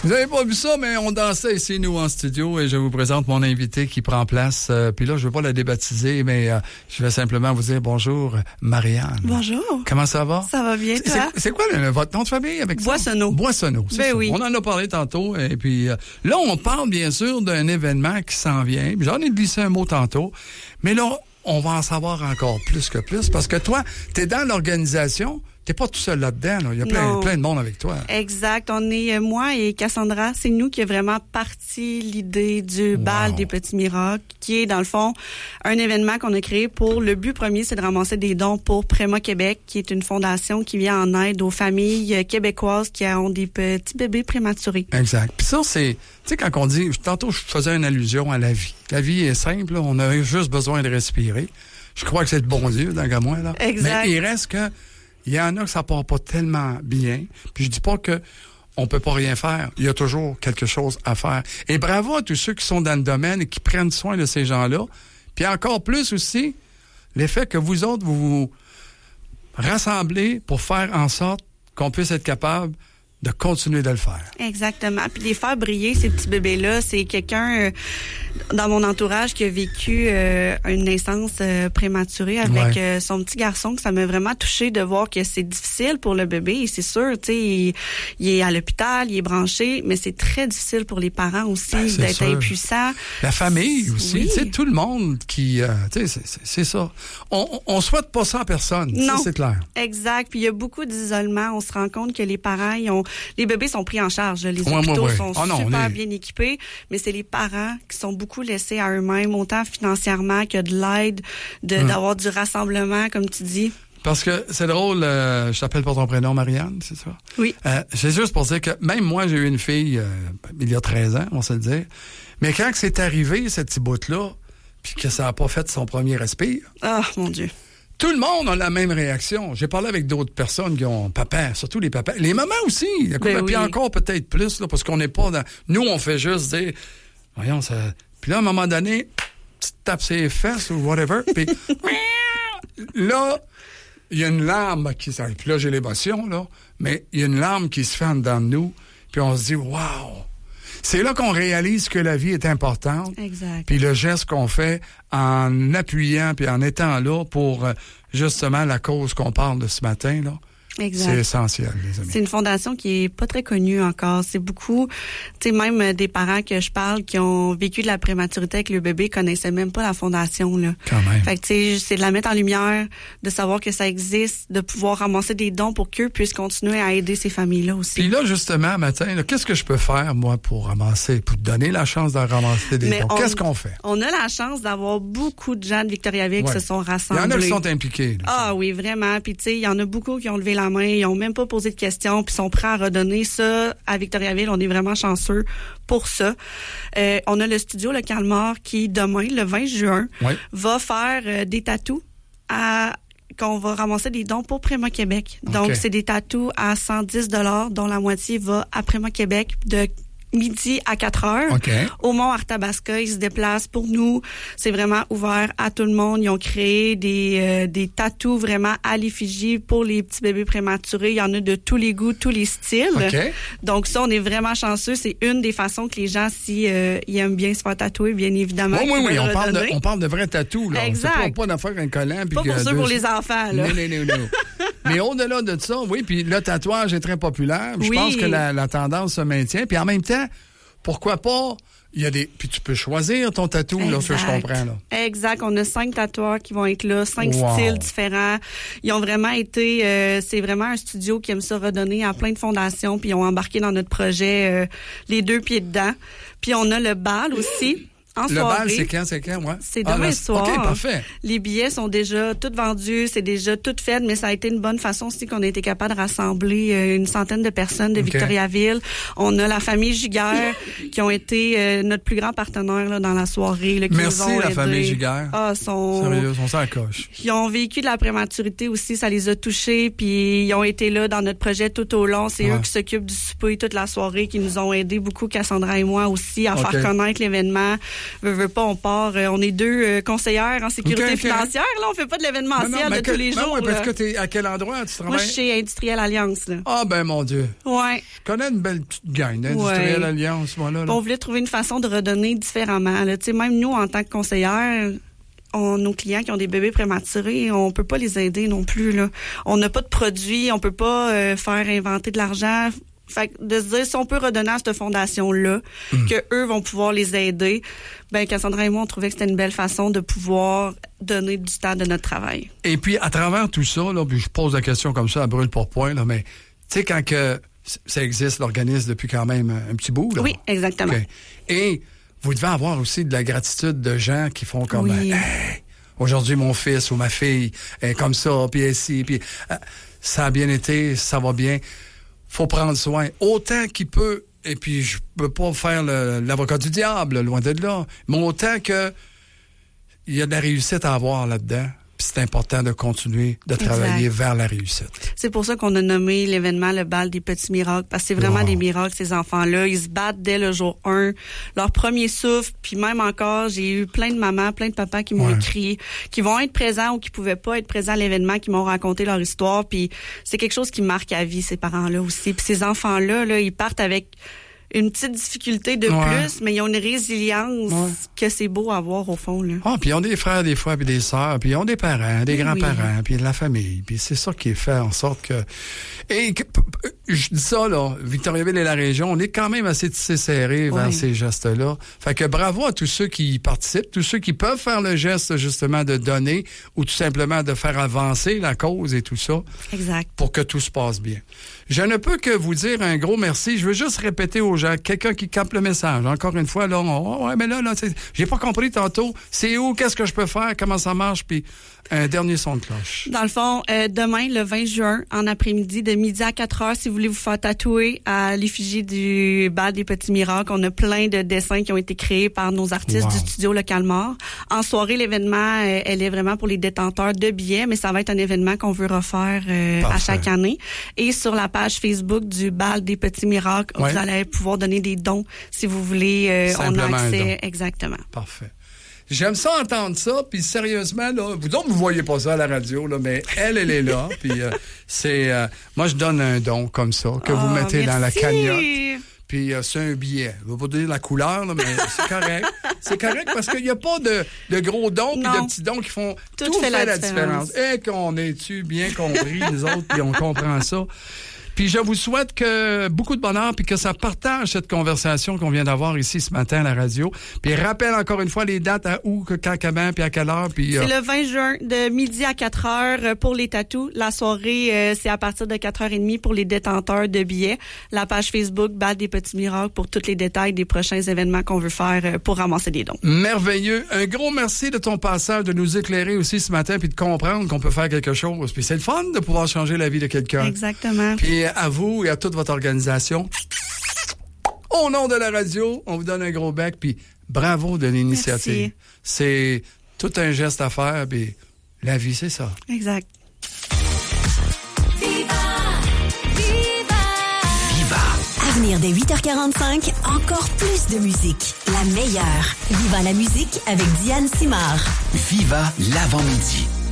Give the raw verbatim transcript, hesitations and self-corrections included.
Vous avez pas vu ça, mais on dansait ici, nous, en studio, et je vous présente mon invité qui prend place. Euh, puis là, je veux pas la débaptiser, mais euh, je vais simplement vous dire bonjour, Marianne. Bonjour. Comment ça va? Ça va bien, toi? C'est, c'est quoi le, votre nom de famille avec ça? Boissonneau. Boissonneau, c'est ben ça. Oui. On en a parlé tantôt, et puis euh, là, on parle bien sûr d'un événement qui s'en vient. Puis j'en ai glissé un mot tantôt, mais là, on va en savoir encore plus que plus, parce que toi, t'es dans l'organisation. T'es pas tout seul là-dedans, là. Il y a plein, plein de monde avec toi. Exact. On est, moi et Cassandra, c'est nous qui a vraiment parti l'idée du wow. bal des petits miracles, qui est, dans le fond, un événement qu'on a créé pour, le but premier, c'est de ramasser des dons pour Préma Québec, qui est une fondation qui vient en aide aux familles québécoises qui ont des petits bébés prématurés. Exact. Puis ça, c'est, tu sais, quand on dit, tantôt, je faisais une allusion à la vie. La vie est simple, là. On a juste besoin de respirer. Je crois que c'est le bon Dieu, dans le moi, là. Exact. Mais il reste que, il y en a que ça part pas tellement bien. Puis je dis pas que on peut pas rien faire. Il y a toujours quelque chose à faire. Et bravo à tous ceux qui sont dans le domaine et qui prennent soin de ces gens-là. Puis encore plus aussi, l'effet que vous autres, vous vous rassemblez pour faire en sorte qu'on puisse être capable de continuer de le faire. Exactement. Puis les faire briller, ces petits bébés-là, c'est quelqu'un euh, dans mon entourage qui a vécu euh, une naissance euh, prématurée avec ouais. euh, son petit garçon, que ça m'a vraiment touché de voir que c'est difficile pour le bébé. Et c'est sûr, tu sais, il, il est à l'hôpital, il est branché, mais c'est très difficile pour les parents aussi ben, d'être sûr. impuissants. La famille aussi, oui. tu sais, tout le monde qui, euh, tu sais, c'est, c'est, c'est ça. On, on souhaite pas ça à personne, non. Ça c'est clair. Exact. Puis il y a beaucoup d'isolement. On se rend compte que les parents, ils ont les bébés sont pris en charge. Les ouais, hôpitaux ouais, ouais. sont oh non, super est... bien équipés, mais c'est les parents qui sont beaucoup laissés à eux-mêmes, autant financièrement que de l'aide, de, hum. d'avoir du rassemblement, comme tu dis. Parce que c'est drôle, euh, je t'appelle par ton prénom, Marianne, c'est ça? Oui. Euh, c'est juste pour dire que même moi, j'ai eu une fille euh, il y a treize ans, on va se le dire. Mais quand c'est arrivé, ce petit bout-là, puis que ça n'a pas fait son premier respire... Ah, oh, mon Dieu! Tout le monde a la même réaction. J'ai parlé avec d'autres personnes qui ont papa, surtout les papas. Les mamans aussi. Ben puis oui. encore peut-être plus, là, parce qu'on n'est pas dans... Nous, on fait juste dire, voyons, ça... Puis là, à un moment donné, tu te tapes ses fesses ou whatever, puis là, il y a une larme qui s'arrive. Puis là, j'ai l'émotion, là, mais il y a une larme qui se fait en dedans de nous, puis on se dit, wow! C'est là qu'on réalise que la vie est importante. Exact. Puis le geste qu'on fait en appuyant puis en étant là pour justement la cause qu'on parle de ce matin, là. Exact. C'est essentiel, les amis. C'est une fondation qui est pas très connue encore. C'est beaucoup, tu sais, même des parents que je parle qui ont vécu de la prématurité avec le bébé connaissaient même pas la fondation, là. Quand même. Fait que, tu sais, c'est de la mettre en lumière, de savoir que ça existe, de pouvoir ramasser des dons pour qu'eux puissent continuer à aider ces familles-là aussi. Puis là, justement, matin, là, qu'est-ce que je peux faire, moi, pour ramasser, pour te donner la chance de ramasser des Mais dons? On, qu'est-ce qu'on fait? On a la chance d'avoir beaucoup de gens de Victoriaville ouais. qui se sont rassemblés. Il y en a qui sont impliqués. Là, ah oui, vraiment. Puis, tu sais, il y en a beaucoup qui ont levé la main, ils ont même pas posé de questions, puis sont prêts à redonner ça à Victoriaville. On est vraiment chanceux pour ça. Euh, on a le studio Le Calmar qui, demain, le vingt juin, oui. va faire euh, des tatous à qu'on va ramasser des dons pour Préma Québec. Okay. Donc, c'est des tatous à cent dix dollars, dont la moitié va à Préma Québec de midi à quatre heures. Okay. Au Mont Arthabasca, ils se déplacent pour nous. C'est vraiment ouvert à tout le monde. Ils ont créé des euh, des tatous vraiment à l'effigie pour les petits bébés prématurés. Il y en a de tous les goûts, tous les styles. Okay. Donc ça, on est vraiment chanceux. C'est une des façons que les gens, si euh, ils aiment bien se faire tatouer, bien évidemment. Oui, oui, oui. On parle, de, on parle de vrais tatous, là. Exact. C'est pas, pas d'affaire un collant. Pas pour ceux deux... pour les enfants, là. Non, non, non, non. Mais au-delà de ça, oui, puis le tatouage est très populaire. Je oui. pense que la, la tendance se maintient. Puis en même temps, pourquoi pas, il y a des... Puis tu peux choisir ton tatou, exact. Là, ce que je comprends, là. Exact. On a cinq tatoueurs qui vont être là, cinq wow. styles différents. Ils ont vraiment été... Euh, c'est vraiment un studio qui aime ça redonner à plein de fondations, puis ils ont embarqué dans notre projet euh, les deux pieds dedans. Puis on a le bal aussi. En le soirée. bal, c'est quand, c'est quand, ouais? C'est demain ah, soir. OK, parfait. Les billets sont déjà tous vendus, c'est déjà tout fait, mais ça a été une bonne façon aussi qu'on a été capable de rassembler euh, une centaine de personnes de okay. Victoriaville. On a la famille Giguère qui ont été euh, notre plus grand partenaire là, dans la soirée. Là, qui Merci, nous ont la aidés. famille Giguère. Ah, sont... Sérieux, on s'en coche. Ils ont vécu de la prématurité aussi, ça les a touchés, puis ils ont été là dans notre projet tout au long. C'est ouais. eux qui s'occupent du souper souper, toute la soirée, qui nous ont aidés beaucoup, Cassandra et moi aussi, à okay. faire connaître l'événement. Veux, veux pas, on part, euh, on est deux euh, conseillères en sécurité okay, okay. financière, là, on fait pas de l'événementiel non, non, de que, tous les jours. Ouais, parce que t'es à quel endroit tu travailles? Moi, je suis chez Industriel Alliance, là. Ah, ben, mon Dieu. Ouais. Je connais une belle petite gang d'Industriel ouais. Alliance, moi, là, là. On voulait trouver une façon de redonner différemment, là. Tu sais, même nous, en tant que conseillères, on, nos clients qui ont des bébés prématurés, on peut pas les aider non plus, là. On n'a pas de produits, on peut pas euh, faire inventer de l'argent. Fait que de se dire, si on peut redonner à cette fondation-là, mm. que eux vont pouvoir les aider, ben Cassandra et moi, on trouvait que c'était une belle façon de pouvoir donner du temps de notre travail. Et puis, à travers tout ça, là, puis je pose la question comme ça à brûle pour point, là, mais tu sais, quand que ça existe, l'organisme, depuis quand même un petit bout, là. Oui, exactement. Okay. Et vous devez avoir aussi de la gratitude de gens qui font comme oui. hey, aujourd'hui mon fils ou ma fille est comme ça, puis ici, puis euh, ça a bien été, ça va bien. Faut prendre soin autant qu'il peut. Et puis je peux pas faire le, l'avocat du diable, loin de là, mais autant que il y a de la réussite à avoir là-dedans. Puis c'est important de continuer de travailler exact. Vers la réussite. C'est pour ça qu'on a nommé l'événement le bal des petits miracles, parce que c'est vraiment wow. des miracles, ces enfants-là. Ils se battent dès le jour un, leur premier souffle, puis même encore, j'ai eu plein de mamans, plein de papas qui m'ont ouais. écrit, qui vont être présents ou qui pouvaient pas être présents à l'événement, qui m'ont raconté leur histoire, puis c'est quelque chose qui marque à vie, ces parents-là aussi. Puis ces enfants-là, là, ils partent avec une petite difficulté de ouais. plus, mais ils ont une résilience ouais. que c'est beau à voir au fond, là. Ah, puis ils ont des frères des fois, puis des sœurs, puis ils ont des parents, des oui, grands-parents, oui. puis de la famille, puis c'est ça qui fait en sorte que... Et que, je dis ça, là, Victoriaville et la région, on est quand même assez tissé serré vers oui. ces gestes-là. Fait que bravo à tous ceux qui y participent, tous ceux qui peuvent faire le geste, justement, de donner ou tout simplement de faire avancer la cause et tout ça. Exact. Pour que tout se passe bien. Je ne peux que vous dire un gros merci. Je veux juste répéter aux gens, quelqu'un qui capte le message. Encore une fois, là, on, oh, ouais, mais là, là, c'est, j'ai pas compris tantôt. C'est où? Qu'est-ce que je peux faire? Comment ça marche? Puis un dernier son de cloche. Dans le fond, euh, demain, le vingt juin, en après-midi, de midi à quatre heures, si vous voulez vous faire tatouer à l'effigie du bal des petits miracles, on a plein de dessins qui ont été créés par nos artistes wow. du studio Le Calmar. En soirée, l'événement, euh, elle est vraiment pour les détenteurs de billets, mais ça va être un événement qu'on veut refaire euh, à chaque année. Et sur la page Facebook du bal des petits miracles, ouais. vous allez pouvoir donner des dons si vous voulez. Euh, on a accès exactement. Parfait. J'aime ça entendre ça, puis sérieusement, là, vous autres, vous voyez pas ça à la radio, là, mais elle, elle est là, puis euh, c'est... Euh, moi, je donne un don comme ça, que oh, vous mettez merci. Dans la cagnotte, puis euh, c'est un billet. Je vais pas donner la couleur, là, mais c'est correct. C'est correct parce qu'il n'y a pas de, de gros dons puis de petits dons qui font tout, tout fait, fait la, la différence. différence. Et qu'on est-tu bien compris, nous autres, puis on comprend ça. Puis je vous souhaite que beaucoup de bonheur puis que ça partage cette conversation qu'on vient d'avoir ici ce matin à la radio. Puis rappelle encore une fois les dates à où, que, quand, comment, puis à quelle heure. Puis, c'est euh... le vingt juin de midi à quatre heures pour les tatous. La soirée, euh, c'est à partir de quatre heures trente pour les détenteurs de billets. La page Facebook Bal des Petits Miracles pour tous les détails des prochains événements qu'on veut faire pour ramasser des dons. Merveilleux. Un gros merci de ton passage, de nous éclairer aussi ce matin puis de comprendre qu'on peut faire quelque chose. Puis c'est le fun de pouvoir changer la vie de quelqu'un. Exactement. Puis à vous et à toute votre organisation. Au nom de la radio, on vous donne un gros bec, puis bravo de l'initiative. Merci. C'est tout un geste à faire, puis la vie, c'est ça. Exact. Viva! Viva! Viva! À venir dès huit heures quarante-cinq, encore plus de musique. La meilleure. Viva la musique avec Diane Simard. Viva l'avant-midi.